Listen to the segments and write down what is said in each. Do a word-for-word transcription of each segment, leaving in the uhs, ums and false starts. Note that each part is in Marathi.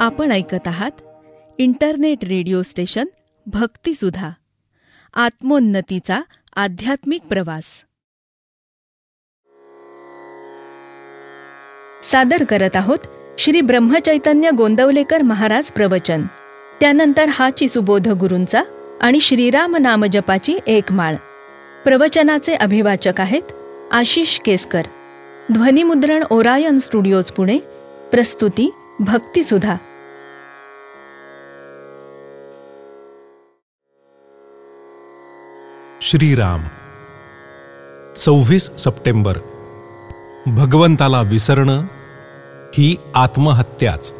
आपण ऐकत आहात इंटरनेट रेडिओ स्टेशन भक्तिसुधा, आत्मोन्नतीचा आध्यात्मिक प्रवास. सादर करत आहोत श्री ब्रह्मचैतन्य गोंदवलेकर महाराज प्रवचन. त्यानंतर हाची सुबोध गुरूंचा आणि श्रीराम नामजपाची एक माळ. प्रवचनाचे अभिवाचक आहेत आशिष केसकर. ध्वनिमुद्रण ओरायन स्टुडिओज पुणे. प्रस्तुती भक्तिसुधा. श्रीराम. सव्वीस सप्टेंबर. भगवंताला विसरणं ही आत्महत्याच.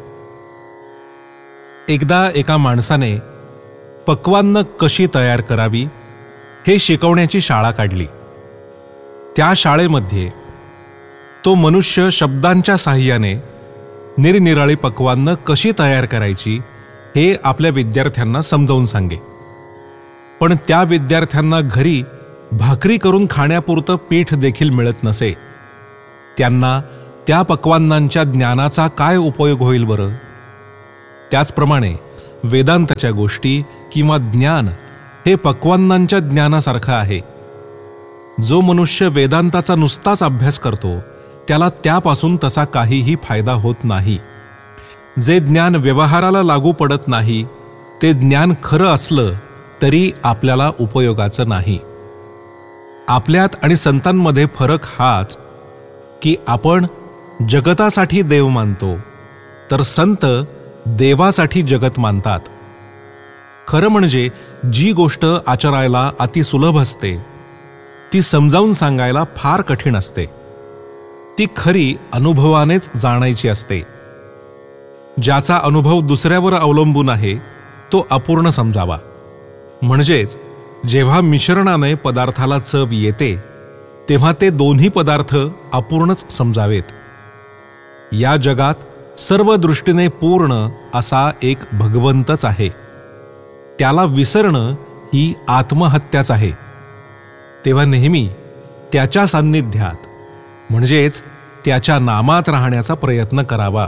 एकदा एका माणसाने पक्वान्न कशी तयार करावी हे शिकवण्याची शाळा काढली. त्या शाळेमध्ये तो मनुष्य शब्दांच्या साहाय्याने निरनिराळी पक्वान्न कशी तयार करायची हे आपल्या विद्यार्थ्यांना समजावून सांगे. पण त्या विद्यार्थ्यांना घरी भाकरी करून खाण्यापुरतं पीठ देखील मिळत नसे. त्यांना त्या पक्वान्नांच्या ज्ञानाचा काय उपयोग होईल बरं? त्याचप्रमाणे वेदांताच्या गोष्टी किंवा ज्ञान हे पक्वान्नांच्या ज्ञानासारखं आहे. जो मनुष्य वेदांताचा नुसताच अभ्यास करतो त्याला त्यापासून तसा काहीही फायदा होत नाही. जे ज्ञान व्यवहाराला लागू पडत नाही ते ज्ञान खरं असलं तरी आपल्याला उपयोगाचं नाही. आपल्यात आणि संतांमध्ये फरक हाच की आपण जगतासाठी देव मानतो, तर संत देवासाठी जगत मानतात. खरं म्हणजे जी गोष्ट आचरायला अतिसुलभ असते ती समजावून सांगायला फार कठीण असते. ती खरी अनुभवानेच जाणायची असते. ज्याचा अनुभव दुसऱ्यावर अवलंबून आहे तो अपूर्ण समजावा. म्हणजेच जेव्हा मिश्रणाने पदार्थाला चव येते तेव्हा ते दोन्ही पदार्थ अपूर्णच समजावेत. या जगात सर्व दृष्टीने पूर्ण असा एक भगवंतच आहे. त्याला विसरणं ही आत्महत्याच आहे. तेव्हा नेहमी त्याच्या सान्निध्यात म्हणजेच त्याच्या नामात राहण्याचा प्रयत्न करावा.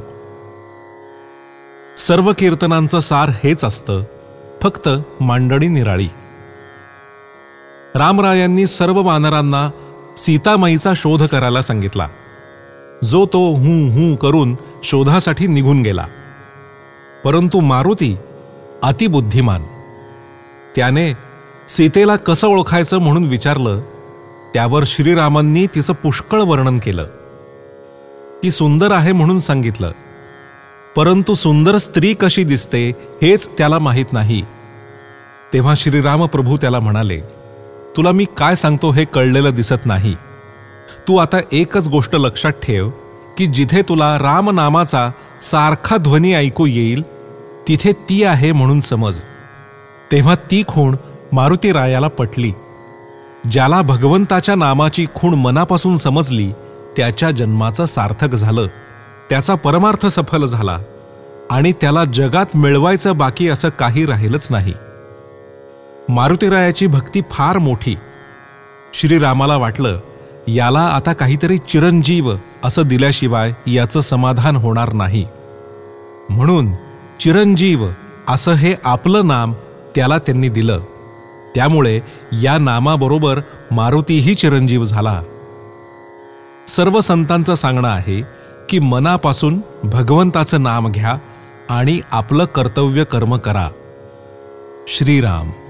सर्व कीर्तनांचं सार हेच असतं, फक्त मांडणी निराळी. रामरायांनी सर्व वानरांना सीतामाईचा शोध करायला सांगितला. जो तो हूं हूं करून शोधासाठी निघून गेला. परंतु मारुती अतिबुद्धिमान. त्याने सीतेला कसं ओळखायचं म्हणून विचारलं. त्यावर श्रीरामांनी तिचं पुष्कळ वर्णन केलं. ती सुंदर आहे म्हणून सांगितलं, परंतु सुंदर स्त्री कशी दिसते हेच त्याला माहीत नाही. तेव्हा श्रीराम प्रभू त्याला म्हणाले, तुला मी काय सांगतो हे कळलेलं दिसत नाही. तू आता एकच गोष्ट लक्षात ठेव की जिथे तुला रामनामाचा सारखा ध्वनी ऐकू येईल तिथे ती आहे म्हणून समज. तेव्हा ती खूण मारुतीरायाला पटली. ज्याला भगवंताच्या नामाची खूण मनापासून समजली त्याच्या जन्माचं सार्थक झालं. त्याचा परमार्थ सफल झाला आणि त्याला जगात मिळवायचं बाकी असं काही राहिलंच नाही. मारुतीरायाची भक्ती फार मोठी. श्रीरामाला वाटलं याला आता काहीतरी चिरंजीव असं दिल्याशिवाय याचं समाधान होणार नाही. म्हणून चिरंजीव असं हे आपलं नाम त्याला त्यांनी दिलं. त्यामुळे या नामाबरोबर मारुतीही चिरंजीव झाला. सर्व संतांचं सांगणं आहे की मनापासून भगवंताचं नाम घ्या आणि आपलं कर्तव्य कर्म करा. श्रीराम.